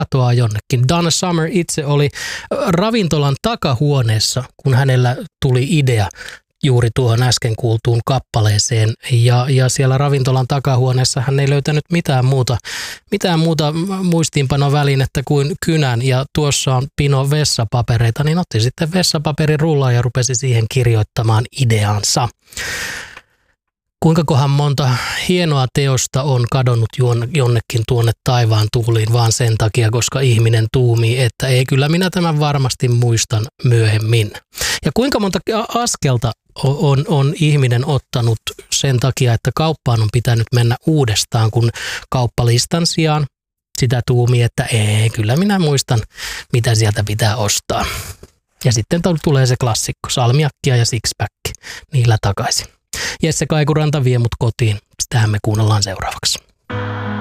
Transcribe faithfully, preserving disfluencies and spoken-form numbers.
katoaa jonnekin. Donna Summer itse oli ravintolan takahuoneessa, kun hänellä tuli idea juuri tuohon äsken kuultuun kappaleeseen. Ja, ja siellä ravintolan takahuoneessa hän ei löytänyt mitään muuta, mitään muuta muistiinpanovälinettä kuin kynän. Ja tuossa on pino vessapapereita, niin otti sitten vessapaperirullan ja rupesi siihen kirjoittamaan ideansa. Kuinkakohan monta hienoa teosta on kadonnut jonnekin tuonne taivaan tuuliin vaan sen takia, koska ihminen tuumii, että ei, kyllä minä tämän varmasti muistan myöhemmin. Ja kuinka monta askelta on, on ihminen ottanut sen takia, että kauppaan on pitänyt mennä uudestaan, kun kauppalistan sijaan sitä tuumii, että ei, kyllä minä muistan, mitä sieltä pitää ostaa. Ja sitten tulee se klassikko, salmiakkia ja sixpack, niillä takaisin. Jesse Kaikuranta vie mut kotiin. Sitähän me kuunnellaan seuraavaksi.